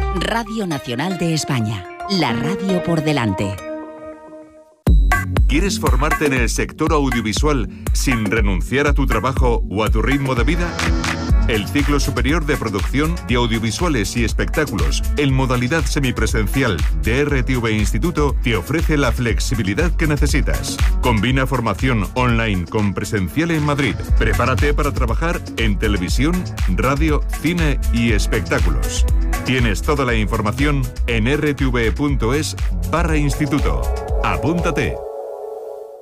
Radio Nacional de España. La radio por delante. ¿Quieres formarte en el sector audiovisual sin renunciar a tu trabajo o a tu ritmo de vida? El ciclo superior de producción de audiovisuales y espectáculos en modalidad semipresencial de RTV Instituto te ofrece la flexibilidad que necesitas. Combina formación online con presencial en Madrid. Prepárate para trabajar en televisión, radio, cine y espectáculos. Tienes toda la información en rtv.es/instituto. Apúntate.